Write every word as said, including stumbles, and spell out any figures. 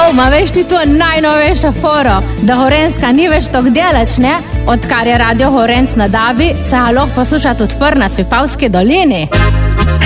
O, ma veš ti to najnovejša foro, da Gorenjska ni več tok delač, ne? Odkar je radio Gorenc na Dabi, se ga lahko posluša tudi v Svipavski dolini.